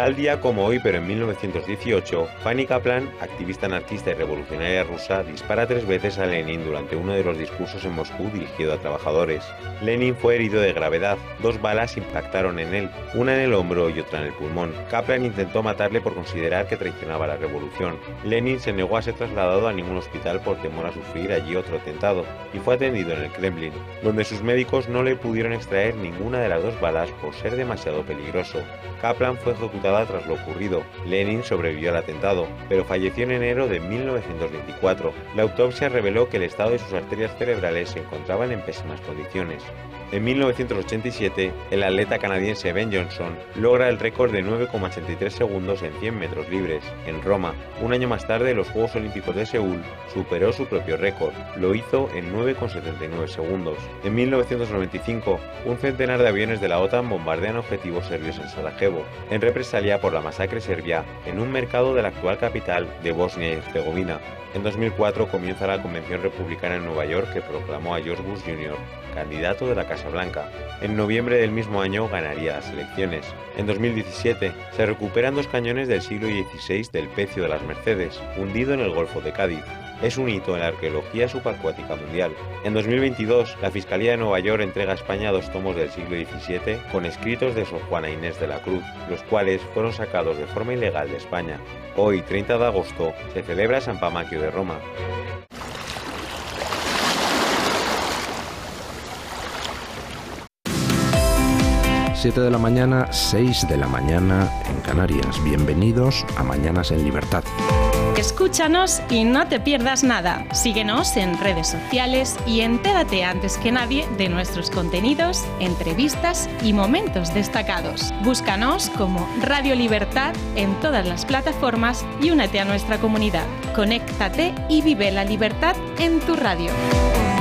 Tal día como hoy, pero en 1918, Fanny Kaplan, activista anarquista y revolucionaria rusa, dispara 3 veces a Lenin durante uno de los discursos en Moscú dirigido a trabajadores. Lenin fue herido de gravedad, 2 balas impactaron en él, una en el hombro y otra en el pulmón. Kaplan intentó matarle por considerar que traicionaba la revolución. Lenin se negó a ser trasladado a ningún hospital por temor a sufrir allí otro atentado, y fue atendido en el Kremlin, donde sus médicos no le pudieron extraer ninguna de las 2 balas por ser demasiado peligroso. Kaplan fue ejecutada tras lo ocurrido. Lenin sobrevivió al atentado, pero falleció en enero de 1924. La autopsia reveló que el estado de sus arterias cerebrales se encontraban en pésimas condiciones. En 1987, el atleta canadiense Ben Johnson logra el récord de 9,83 segundos en 100 metros libres, en Roma. Un año más tarde, los Juegos Olímpicos de Seúl superó su propio récord, lo hizo en 9,79 segundos. En 1995, un centenar de aviones de la OTAN bombardean objetivos serbios en Sarajevo, en represalia por la masacre serbia en un mercado de la actual capital de Bosnia y Herzegovina. En 2004 comienza la Convención Republicana en Nueva York que proclamó a George Bush Jr. candidato de la Casa Blanca. En noviembre del mismo año ganaría las elecciones. En 2017 se recuperan 2 cañones del siglo XVI del Pecio de las Mercedes, hundido en el Golfo de Cádiz. Es un hito en la arqueología subacuática mundial. En 2022, la Fiscalía de Nueva York entrega a España 2 tomos del siglo XVII con escritos de Sor Juana Inés de la Cruz, los cuales fueron sacados de forma ilegal de España. Hoy, 30 de agosto, se celebra San Pamaquio de Roma. Siete de la mañana, 6 de la mañana en Canarias. Bienvenidos a Mañanas en Libertad. Escúchanos y no te pierdas nada. Síguenos en redes sociales y entérate antes que nadie de nuestros contenidos, entrevistas y momentos destacados. Búscanos como Radio Libertad en todas las plataformas y únete a nuestra comunidad. Conéctate y vive la libertad en tu radio.